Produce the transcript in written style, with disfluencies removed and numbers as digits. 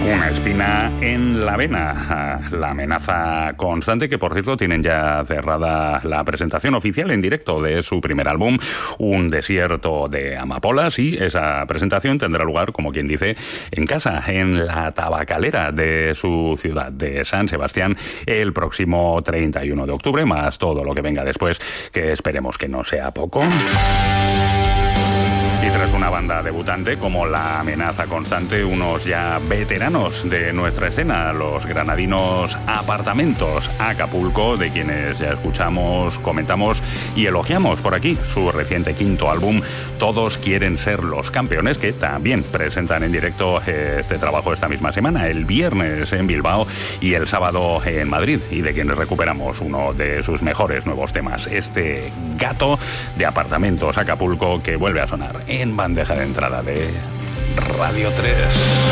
Una espina en la vena, la amenaza constante, que por cierto tienen ya cerrada la presentación oficial en directo de su primer álbum, Un desierto de amapolas, y esa presentación tendrá lugar, como quien dice, en casa, en la tabacalera de su ciudad de San Sebastián, el próximo 31 de octubre, más todo lo que venga después, que esperemos que no sea poco. Y tras una banda debutante como La Amenaza Constante, unos ya veteranos de nuestra escena, los granadinos Apartamentos Acapulco, de quienes ya escuchamos, comentamos y elogiamos por aquí su reciente quinto álbum, Todos quieren ser los campeones, que también presentan en directo este trabajo esta misma semana, el viernes en Bilbao y el sábado en Madrid, y de quienes recuperamos uno de sus mejores nuevos temas, este Gato de Apartamentos Acapulco, que vuelve a sonar en bandeja de entrada de Radio 3.